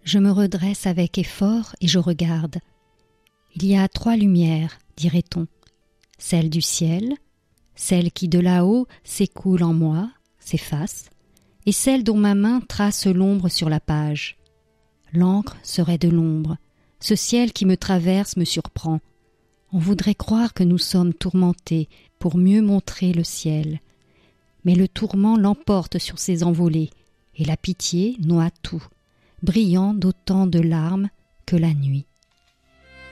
Je me redresse avec effort et je regarde. Il y a 3 lumières, dirait-on. Celle du ciel, celle qui de là-haut s'écoule en moi, s'efface, et celle dont ma main trace l'ombre sur la page. L'encre serait de l'ombre. Ce ciel qui me traverse me surprend. On voudrait croire que nous sommes tourmentés pour mieux montrer le ciel. Mais le tourment l'emporte sur ses envolées, et la pitié noie tout, brillant d'autant de larmes que la nuit.